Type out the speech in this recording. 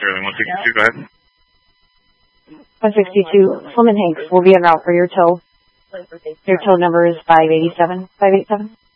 Sterling 162, go ahead. 162, Slim and Hanks will be en route for your tow. Your tow number is 587. 587?